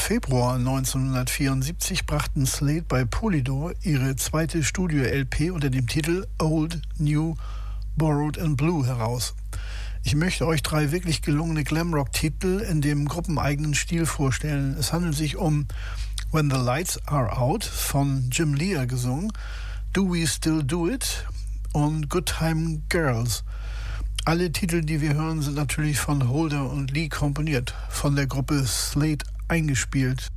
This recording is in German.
Februar 1974 brachten Slade bei Polydor ihre zweite Studio-LP unter dem Titel Old, New, Borrowed and Blue heraus. Ich möchte euch 3 wirklich gelungene Glamrock-Titel in dem gruppeneigenen Stil vorstellen. Es handelt sich um When the Lights Are Out von Jim Lear gesungen, Do We Still Do It und Good Time Girls. Alle Titel, die wir hören, sind natürlich von Holder und Lee komponiert, von der Gruppe Slade eingespielt.